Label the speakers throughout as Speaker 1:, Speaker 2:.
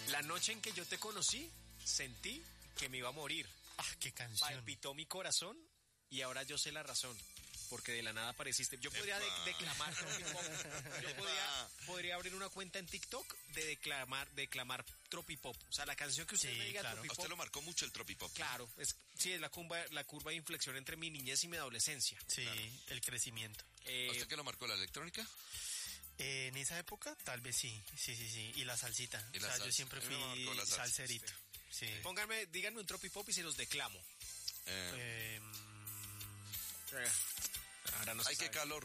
Speaker 1: La noche en que yo te conocí, sentí que me iba a morir.
Speaker 2: Ah, qué canción.
Speaker 1: Palpitó mi corazón y ahora yo sé la razón. Porque de la nada apareciste. Yo podría declamar Tropipop. Yo podría abrir una cuenta en TikTok de declamar Tropipop. O sea, la canción que usted me diga,
Speaker 3: claro.
Speaker 1: Tropipop.
Speaker 3: A usted lo marcó mucho el Tropipop.
Speaker 1: Claro, es la curva de inflexión entre mi niñez y mi adolescencia.
Speaker 2: Sí,
Speaker 1: claro.
Speaker 2: El crecimiento.
Speaker 3: ¿A usted qué lo marcó, la electrónica?
Speaker 2: En esa época, tal vez sí. Y la salsita. Yo siempre fui salserito. Sí.
Speaker 1: Díganme un Tropipop y se los declamo. Ahora no
Speaker 3: ¡Ay, qué calor!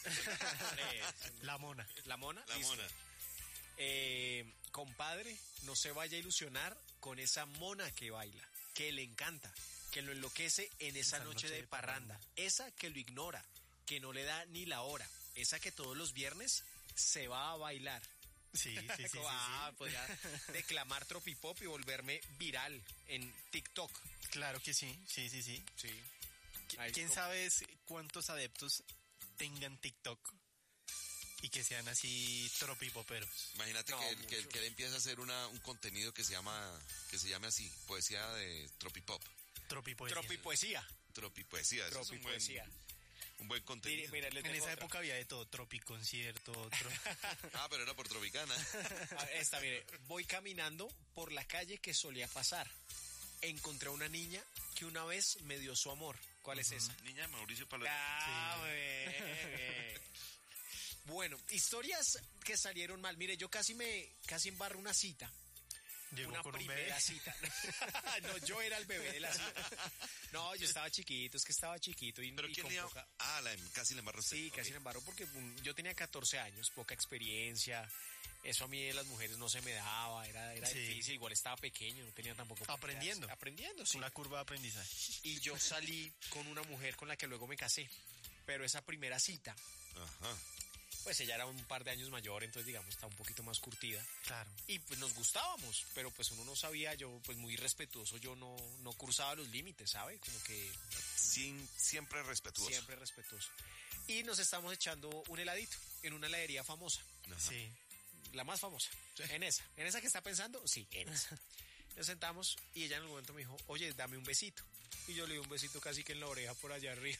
Speaker 2: La mona.
Speaker 1: ¿La mona?
Speaker 3: La
Speaker 1: Listo.
Speaker 3: mona.
Speaker 1: Compadre, no se vaya a ilusionar con esa mona que baila, que le encanta, que lo enloquece en esa noche de parranda. Esa que lo ignora, que no le da ni la hora. Esa que todos los viernes se va a bailar.
Speaker 2: Sí.
Speaker 1: Podría declamar Tropipop y volverme viral en TikTok.
Speaker 2: Claro que sí. ¿Quién sabe cuántos adeptos tengan TikTok y que sean así tropipoperos?
Speaker 3: Imagínate que él empieza a hacer un contenido que se llame así, poesía de Tropipop.
Speaker 1: Tropipoesía.
Speaker 3: Tropipoesía.
Speaker 1: Tropipoesía.
Speaker 3: Un buen contenido.
Speaker 1: Mira,
Speaker 2: en esa época había de todo, tropiconcierto.
Speaker 3: Pero era por Tropicana.
Speaker 1: Mire, voy caminando por la calle que solía pasar. Encontré a una niña que una vez me dio su amor. ¿Cuál es esa?
Speaker 3: Niña de Mauricio Palomino.
Speaker 1: Bien. Bueno, historias que salieron mal. Mire, yo casi embarro una cita.
Speaker 2: Llegó
Speaker 1: una
Speaker 2: con
Speaker 1: primera
Speaker 2: un bebé.
Speaker 1: cita. No, yo era el bebé de la cita. No, yo estaba chiquito, y
Speaker 3: ¿Pero quién le
Speaker 1: poca...
Speaker 3: casi le embarró usted?
Speaker 1: Sí, casi le embarró porque yo tenía 14 años, poca experiencia. Eso a mí de las mujeres no se me daba, era difícil, igual estaba pequeño, no tenía tampoco...
Speaker 2: Aprendiendo,
Speaker 1: sí.
Speaker 2: Una curva de aprendizaje.
Speaker 1: Y yo salí con una mujer con la que luego me casé, pero esa primera cita...
Speaker 3: Ajá.
Speaker 1: Pues ella era un par de años mayor, entonces digamos está un poquito más curtida.
Speaker 2: Claro.
Speaker 1: Y pues nos gustábamos, pero pues uno no sabía, yo pues muy respetuoso, yo no cruzaba los límites, ¿sabe? Como que...
Speaker 3: Siempre respetuoso.
Speaker 1: Siempre respetuoso. Y nos estamos echando un heladito en una heladería famosa.
Speaker 3: Ajá.
Speaker 2: Sí.
Speaker 1: La más famosa. Sí. En esa que está pensando, sí, en esa. Nos sentamos y ella en el momento me dijo, oye, dame un besito. Y yo le di un besito casi que en la oreja por allá arriba.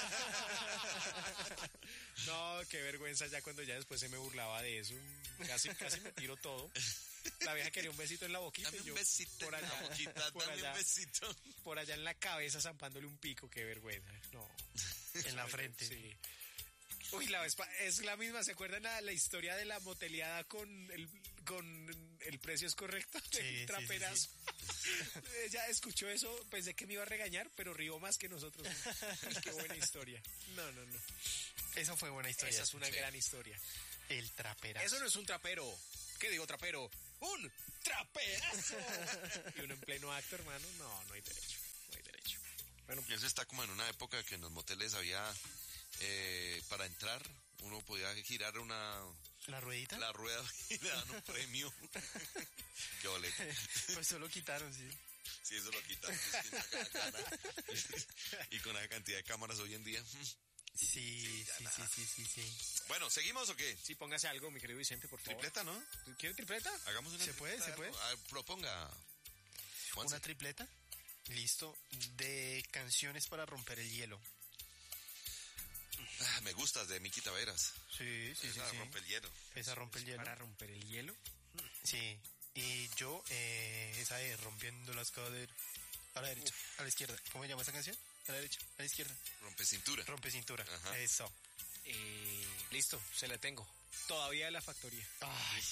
Speaker 1: No, qué vergüenza ya cuando ya después se me burlaba de eso. Casi me tiro todo. La vieja quería un besito en la boquita.
Speaker 3: Dame
Speaker 1: y yo,
Speaker 3: un besito
Speaker 1: por allá,
Speaker 3: en la boquita, un besito.
Speaker 1: Por allá en la cabeza zampándole un pico, qué vergüenza. No.
Speaker 2: En la frente.
Speaker 1: Sí. Uy, la Vespa es la misma. ¿Se acuerdan la historia de la moteleada con el precio es correcto?
Speaker 2: Sí,
Speaker 1: traperazo. Sí. Ella escuchó eso, pensé que me iba a regañar, pero rió más que nosotros. Qué buena historia. No.
Speaker 2: Esa fue buena historia.
Speaker 1: Esa es una gran historia.
Speaker 2: El traperazo.
Speaker 1: Eso no es un trapero. ¿Qué digo trapero? ¡Un traperazo! Y uno en pleno acto, hermano. No hay derecho. Bueno,
Speaker 3: eso está como en una época que en los moteles había... para entrar uno podía girar
Speaker 2: ¿la ruedita?
Speaker 3: La rueda y le dan un premio. Qué boleto.
Speaker 2: Pues eso lo quitaron, sí.
Speaker 3: Sí, eso lo quitaron. Y con la cantidad de cámaras hoy en día.
Speaker 2: Sí.
Speaker 3: Bueno, ¿seguimos o qué?
Speaker 1: Sí, póngase algo, mi querido Vicente, por favor.
Speaker 3: ¿Tripleta, no?
Speaker 1: ¿Quiere tripleta?
Speaker 3: Hagamos una tripleta.
Speaker 2: ¿Se puede?
Speaker 3: Proponga. Juanse.
Speaker 2: ¿Una tripleta? Listo. De canciones para romper el hielo.
Speaker 3: Me gustas de Miki Taveras.
Speaker 2: Sí.
Speaker 3: Rompe el hielo.
Speaker 2: Esa rompe el hielo.
Speaker 1: ¿Para romper el hielo?
Speaker 2: Sí. Y yo, esa de Rompiendo las Caderas. A la derecha, a la izquierda. ¿Cómo se llama esa canción? A la derecha, a la izquierda.
Speaker 3: Rompe cintura.
Speaker 2: Rompe cintura.
Speaker 3: Ajá.
Speaker 2: Eso.
Speaker 1: Listo, se la tengo. Todavía de la factoría.
Speaker 2: Ay,